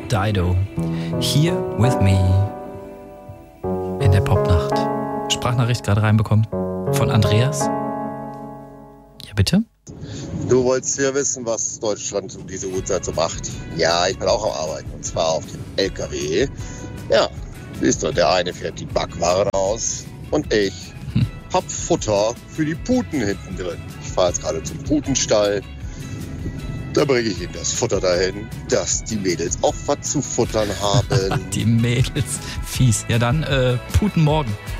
Dido. Here with me. In der Popnacht. Sprachnachricht gerade reinbekommen. Von Andreas. Ja, bitte? Du wolltest ja wissen, was Deutschland um diese Uhrzeit so macht. Ja, ich bin auch am Arbeiten. Und zwar auf dem LKW. Ja, siehst du, der eine fährt die Backwaren aus. Und ich hab Futter für die Puten hinten drin. Ich fahre jetzt gerade zum Putenstall. Da bringe ich ihnen das Futter dahin, dass die Mädels auch was zu futtern haben. Die Mädels, fies. Ja dann, Puten morgen.